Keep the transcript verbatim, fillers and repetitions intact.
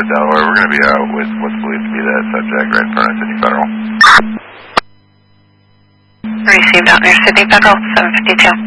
Delaware. We're going to be out with what's believed to be that subject right in front of Sydney Federal. Received out near Sydney Federal, seven fifty-two.